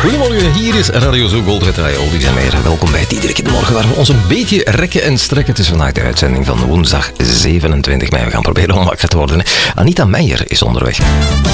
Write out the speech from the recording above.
Goedemorgen, hier is Radio Zo Gold Retry Oldies en meer. Welkom bij Diederik de Morgen, waar we ons een beetje rekken en strekken. Het is vandaag de uitzending van woensdag 27 mei. We gaan proberen om wakker te worden. Anita Meijer is onderweg.